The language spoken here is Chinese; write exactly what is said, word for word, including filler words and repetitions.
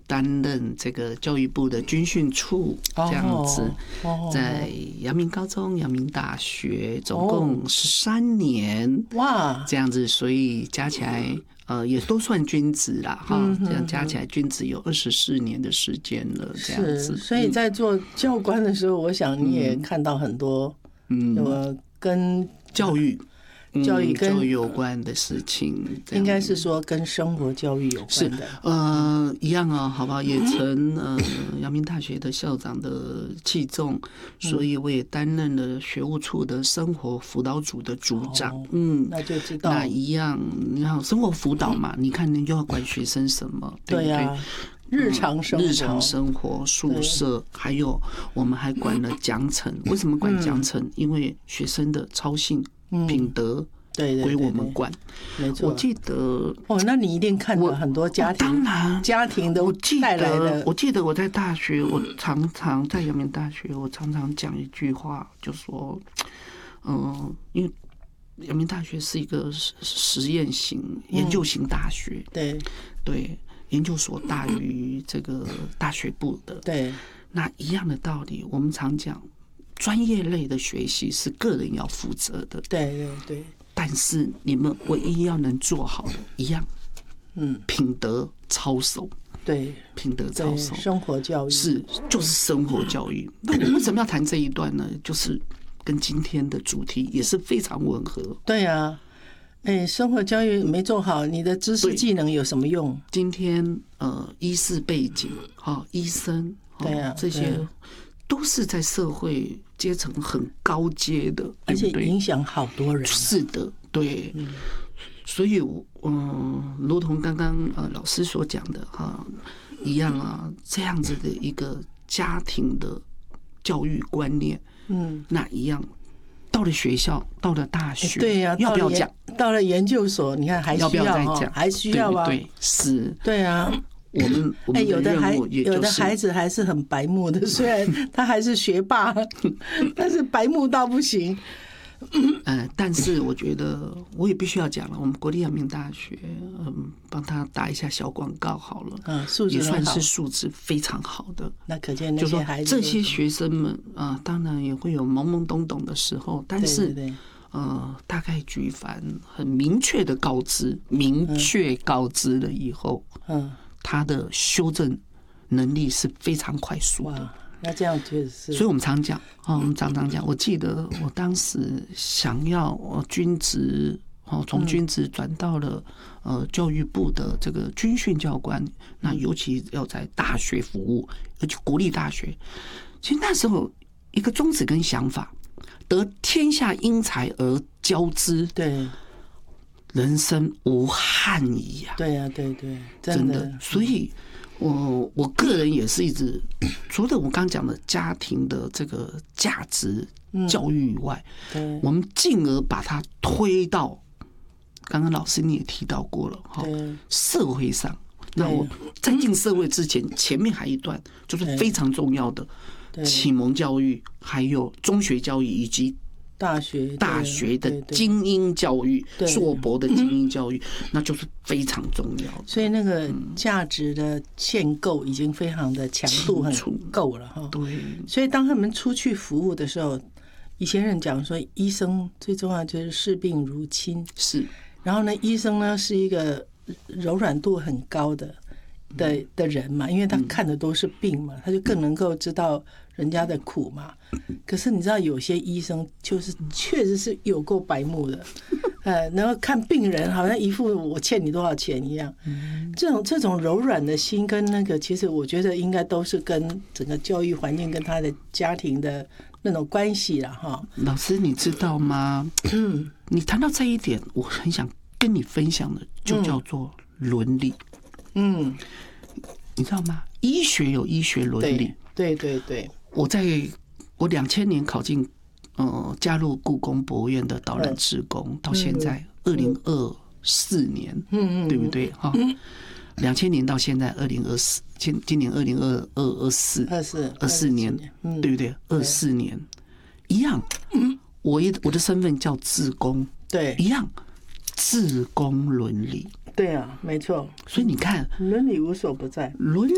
担任这个教育部的军训处这样子，在阳明高中、阳明大学总共十三年哇，这样子，所以加起来呃也都算军职啦哈，这样加起来军职有二十四年的时间了，这样子。 所以在做教官的时候，我想你也看到很多嗯，有跟教育。 教育跟教育有关的事情， 应该是说跟生活教育有关的。 是呃，一样啊，好不好？也曾呃阳明大学的校长的器重，所以我也担任了学务处的生活辅导组的组长。哦、嗯， 那就知道那一样，你看生活辅导嘛，你看你就要管学生什么，对不对？ 对啊日常生活、 日常生活、宿舍，还有我们还管了奖惩。为什么管奖惩？因为学生的操性、品德。 对， 归我们管， 没错。 我记得哦，那你一定看到很多家庭， 当然家庭的带来的。 我记得我在大学，我常常在阳明大学，我常常讲一句话，就说，嗯、呃，因为阳明大学是一个实验型、研究型大学， 嗯、对对，研究所大于这个大学部的， 对， 那一样的道理，我们常讲，专业类的学习是个人要负责的， 对对对。 但是你们唯一要能做好的一样，嗯，品德操守， 对， 品德操守， 生活教育是就是生活教育。那我为什么要谈这一段呢？就是跟今天的主题也是非常吻合。 对啊，哎，生活教育没做好，你的知识技能有什么用？ 今天呃，医师背景，哈，医生， 对啊， 这些都是在社会阶层很高阶的， 而且影响好多人。 是的，对。嗯、所以，嗯，如同刚刚呃老师所讲的哈一样啊，这样子的一个家庭的教育观念，嗯，那一样。到了学校，到了大学， 对呀、啊， 要不要讲？ 到了研究所，你看还需要， 要不要再讲？ 还需要啊？ 对，是， 对啊。 我们哎， 有的孩有的孩子还是很白目的，虽然他还是学霸，但是白目到不行。 呃，但是我觉得我也必须要讲了，我们国立阳明大学，嗯，帮他打一下小广告好了， 嗯，素质也算是素质非常好的。 那可见那些孩子， 这些学生们啊、呃，当然也会有懵懵懂懂的时候，但是对对对呃，大概举凡很明确的告知，明确告知了以后，嗯。他的修正能力是非常快速的。 那这样确实是。 所以我们常讲啊，我们常常讲。我记得我当时想要军职，哦，从军职转到了呃教育部的这个军训教官，那尤其要在大学服务，而且国立大学。其实那时候一个宗旨跟想法，得天下英才而教之。 对。 人生无憾矣呀！ 对呀、啊，对对， 真的。真的所以我我个人也是一直，除了我刚讲的家庭的这个价值教育以外，嗯、我们进而把它推到刚刚老师你也提到过了哈，社会上。那我在进社会之前，前面还一段就是非常重要的启蒙教育，还有中学教育以及。 大学大学的精英教育，硕博的精英教育，那就是非常重要的。 所以那个价值的建构已经非常的强度很够了哈。 对。 所以当他们出去服务的时候，以前人讲说，医生最重要就是视病如亲。 是。 然后呢，医生呢是一个柔软度很高的的的人嘛，因为他看的都是病嘛，他就更能够知道人家的苦嘛。可是你知道，有些医生就是确实是有够白目的，呃，然后看病人好像一副我欠你多少钱一样。这种这种柔软的心跟那个，其实我觉得应该都是跟整个教育环境跟他的家庭的那种关系了哈。 老师，你知道吗？嗯，你谈到这一点，我很想跟你分享的，就叫做伦理。嗯，你知道吗？医学有医学伦理。 对对 对, 对。 我在我两千年考进，呃，加入故宫博物院的导览志工，到现在二零二四年，嗯嗯，对不对？哈，两千年到现在二零二四，今今年二零二二二四二四二四年，对不对？二四年一样，我一我的身份叫志工， 对， 一样，志工伦理， 对啊，没错。 所以你看， 伦理无所不在， 伦